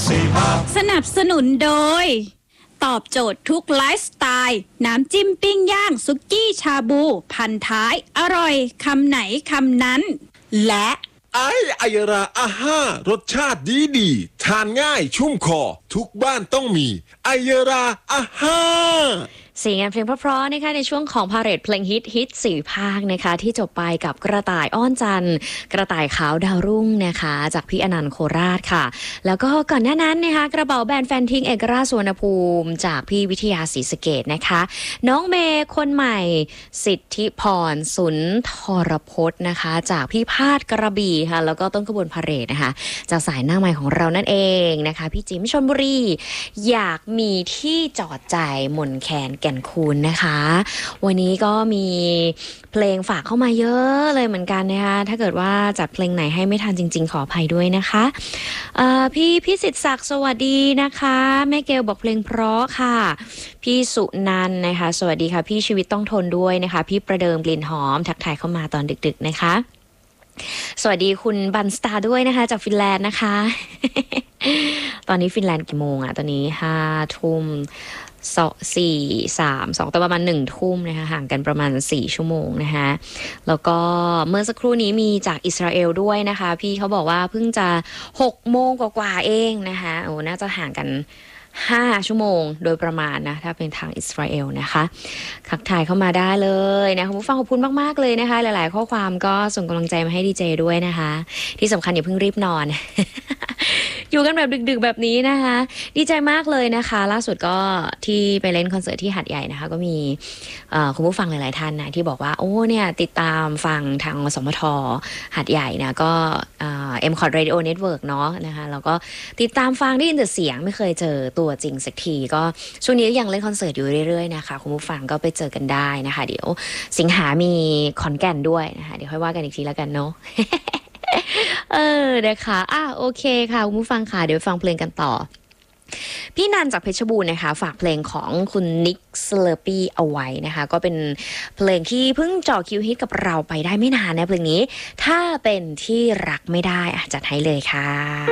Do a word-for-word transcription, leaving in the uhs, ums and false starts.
สนับสนุนโดยตอบโจทย์ทุกไลฟ์สไตล์น้ำจิ้มปิ้งย่างซุกี้ชาบูพันท้ายอร่อยคำไหนคำนั้นและไอไอยราอาห้ารสชาติดีดีทานง่ายชุ่มคอทุกบ้านต้องมีไอยราอาห้าเสียงงานเพลงเพราะๆนะคะในช่วงของพาเหรดเพลงฮิตฮิตสี่ภาคนะคะที่จบไปกับกระต่ายอ้อนจันทร์กระต่ายขาวดาวรุ่งนะคะจากพี่อนันต์โคราชค่ะแล้วก็ก่อนหน้านั้นนะคะกระเป๋าแบรนด์แฟนทิ้งเอกราชสุวรรณภูมิจากพี่วิทยาศรีสะเกษนะคะน้องเมย์คนใหม่สิทธิพรสุนทรพจน์นะคะจากพี่พาดกระบี่ค่ะแล้วก็ต้นขบวนพาเหรดนะคะจากสายหน้าใหม่ของเรานั่นเองนะคะพี่จิ๋มชลบุรีอยากมีที่จอดใจหม่นแคนแก่นคูณนะคะวันนี้ก็มีเพลงฝากเข้ามาเยอะเลยเหมือนกันนะคะถ้าเกิดว่าจัดเพลงไหนให้ไม่ทันจริงๆขออภัยด้วยนะคะพี่พี่สิทธิศักดิ์สวัสดีนะคะแม่เกลบอกเพลงเพราะค่ะพี่สุนันท์นะคะสวัสดีค่ะพี่ชีวิตต้องทนด้วยนะคะพี่ประเดิมกลิ่นหอมทักทายเข้ามาตอนดึกๆนะคะสวัสดีคุณบันสตาร์ด้วยนะคะจากฟินแลนด์นะคะ ตอนนี้ฟินแลนด์กี่โมงอะตอนนี้ห้าทุ่มสองสี่สามสองแต่ประมาณหนึ่งทุ่มนะคะห่างกันประมาณสี่ชั่วโมงนะคะแล้วก็เมื่อสักครู่นี้มีจากอิสราเอลด้วยนะคะพี่เขาบอกว่าเพิ่งจะหกโมงกว่าๆเองนะคะโอ้น่าจะห่างกันห้าชั่วโมงโดยประมาณนะถ้าเป็นทางอิสราเอลนะคะทักทายเข้ามาได้เลยนะคุณผู้ฟังขอบคุณมากๆเลยนะคะหลายๆข้อความก็ส่งกำลังใจมาให้ดีเจด้วยนะคะที่สำคัญอย่าเพิ่งรีบนอน อยู่กันแบบดึกๆแบบนี้นะคะดีใจมากเลยนะคะล่าสุดก็ที่ไปเล่นคอนเสิร์ตที่หาดใหญ่นะคะก็มีคุณผู้ฟังหลายๆท่านนะที่บอกว่าโอ้เนี่ยติดตามฟังทางสมทหาดใหญ่นะก็เอ็มคอร์ดเรดิโอเน็ตเวิร์กเนาะนะคะแล้วก็ติดตามฟังได้ยินแต่เสียงไม่เคยเจอตัวจริงสักทีก็ช่วงนี้ยังเล่นคอนเสิร์ตอยู่เรื่อยๆนะคะคุณผู้ฟังก็ไปเจอกันได้นะคะเดี๋ยวสิงหามีขอนแก่นด้วยนะคะเดี๋ยวค่อยว่ากันอีกทีแล้วกันเนาะ เออนะคะอ่ะโอเคค่ะคุณผู้ฟังค่ะเดี๋ยวฟังเพลงกันต่อพี่นันจากเพชรบูรณ์นะคะฝากเพลงของคุณนิกสเลอร์ปี้เอาไว้นะคะก็เป็นเพลงที่เพิ่งจ่อคิวฮิตกับเราไปได้ไม่นานนะเพลงนี้ถ้าเป็นที่รักไม่ได้อ่ะจัดให้เลยค่ะ